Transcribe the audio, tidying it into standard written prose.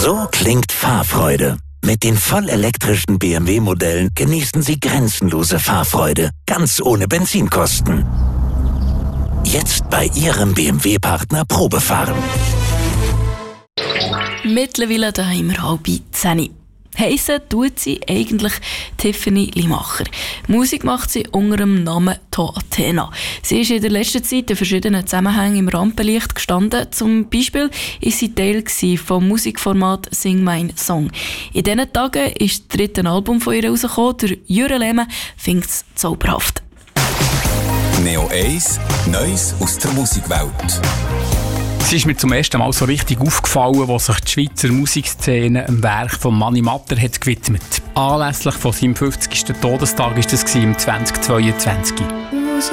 So klingt Fahrfreude. Mit den vollelektrischen BMW-Modellen genießen Sie grenzenlose Fahrfreude, ganz ohne Benzinkosten. Jetzt bei Ihrem BMW-Partner Probefahren. Mittlerweile daheim wir 9:30. Heissen tut sie eigentlich Tiffany Limacher. Musik macht sie unter dem Namen To Athena. Sie ist in der letzten Zeit in verschiedenen Zusammenhängen im Rampenlicht gestanden. Zum Beispiel war sie Teil vom Musikformat Sing Mein Song. In diesen Tagen ist das 3. Album von ihr rausgekommen. Der Jure Lehmann findet es zauberhaft. Neo 1, Neues aus der Musikwelt. Es ist mir zum ersten Mal so richtig aufgefallen, als sich die Schweizer Musikszene dem Werk von Mani Matter hat gewidmet. Anlässlich von seinem 50. Todestag war das im 2022.